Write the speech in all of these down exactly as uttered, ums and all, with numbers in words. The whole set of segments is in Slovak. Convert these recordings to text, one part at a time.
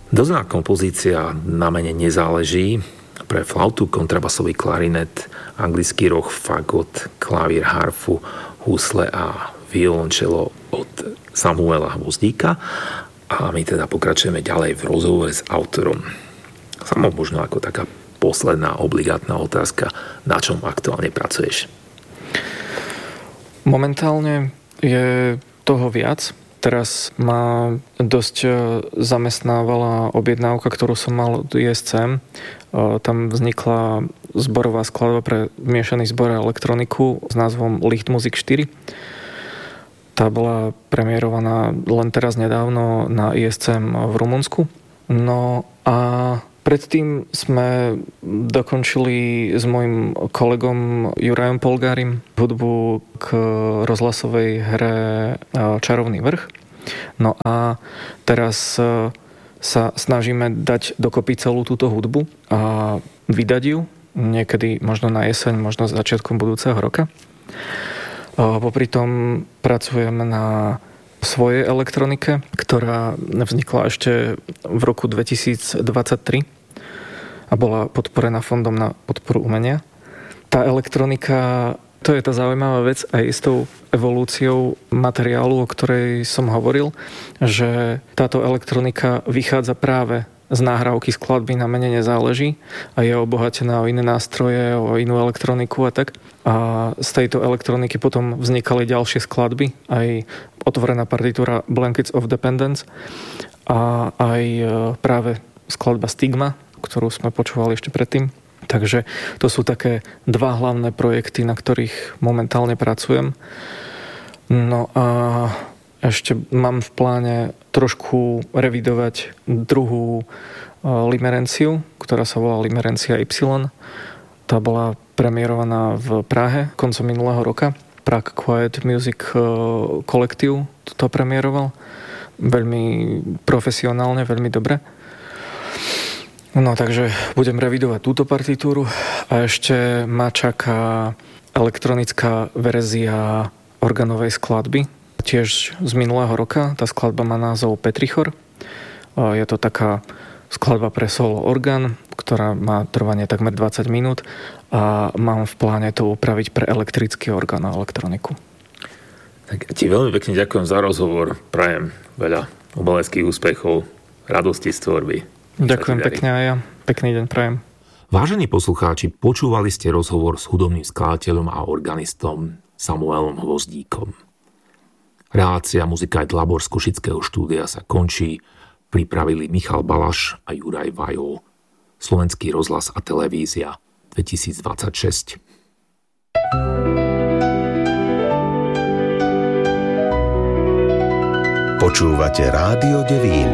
Dozná kompozícia Na mene nezáleží pre flautu, kontrabasový klarinet, anglický roh, fagot, klavír, harfu, husle a violončelo od Samuela Hvozdíka. A my teda pokračujeme ďalej v rozhovore s autorom. Samo možno ako taká posledná obligátna otázka, na čom aktuálne pracuješ? Momentálne je toho viac. Teraz ma dosť zamestnávala objednávka, ktorú som mal od í es cé em. Tam vznikla zborová skladba pre miešaný zbor a elektroniku s názvom Lichtmusik štyri. Tá bola premiérovaná len teraz nedávno na í es cé em v Rumunsku. No a predtým sme dokončili s mojím kolegom Jurajom Polgárim hudbu k rozhlasovej hre Čarovný vrch. No a teraz sa snažíme dať dokopy celú túto hudbu a vydať ju niekedy možno na jeseň, možno začiatkom budúceho roka. Popri tom pracujeme na svojej elektronike, ktorá vznikla ešte v roku dvetisícdvadsaťtri a bola podporená Fondom na podporu umenia. Tá elektronika, to je tá zaujímavá vec aj s tou evolúciou materiálu, o ktorej som hovoril, že táto elektronika vychádza práve z nahrávky skladby Na mene nezáleží a je obohatená o iné nástroje, o inú elektroniku a tak. A z tejto elektroniky potom vznikali ďalšie skladby, aj otvorená partitúra Blankets of Dependence a aj práve skladba Stigma, ktorú sme počúvali ešte predtým. Takže to sú také dva hlavné projekty, na ktorých momentálne pracujem. No a ešte mám v pláne trošku revidovať druhú limerenciu, ktorá sa volá Limerencia Y. Tá bola premiérovaná v Prahe koncom minulého roka. Prague Quiet Music Collective to premiéroval. Veľmi profesionálne, veľmi dobre. No takže budem revidovať túto partitúru a ešte ma čaká elektronická verzia organovej skladby, tiež z minulého roka. Tá skladba má názov Petrichor. Je to taká skladba pre solo orgán, ktorá má trvanie takmer dvadsať minút a mám v pláne to upraviť pre elektrický orgán a elektroniku. Tak ti veľmi pekne ďakujem za rozhovor. Prajem veľa umeleckých úspechov, radosti z tvorby. Ďakujem pekne aj ja. Pekný deň prajem. Vážení poslucháči, počúvali ste rozhovor s hudobným skladateľom a organistom Samuelom Hvozdíkom. Relácia Muzika et Labor z Košického štúdia sa končí. Pripravili Michal Balaš a Juraj Vajol. Slovenský rozhlas a televízia dvetisícdvadsaťšesť. Počúvate Rádio Devín.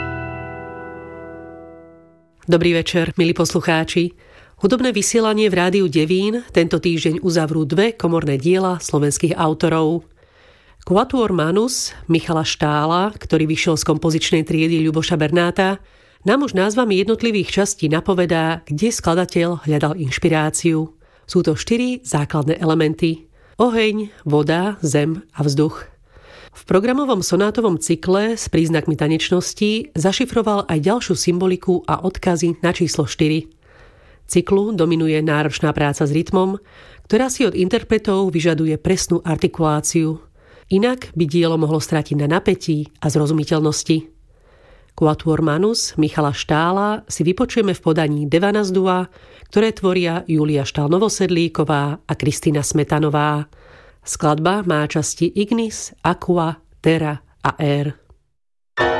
Dobrý večer, milí poslucháči. Hudobné vysielanie v Rádiu Devín tento týždeň uzavrú dve komorné diela slovenských autorov. Quatuor Manus Michala Štála, ktorý vyšiel z kompozičnej triedy Ľuboša Bernáta, nám už názvami jednotlivých častí napovedá, kde skladateľ hľadal inšpiráciu. Sú to štyri základné elementy: oheň, voda, zem a vzduch. V programovom sonátovom cykle s príznakmi tanečnosti zašifroval aj ďalšiu symboliku a odkazy na číslo štyri. Cyklu dominuje náročná práca s rytmom, ktorá si od interpretov vyžaduje presnú artikuláciu. Inak by dielo mohlo stratiť na napätí a zrozumiteľnosti. Quatuor Manus Michala Štála si vypočujeme v podaní Devanas Dua, ktoré tvoria Julia Štál-Novosedlíková a Kristína Smetanová. Skladba má časti Ignis, Aqua, Terra a Air.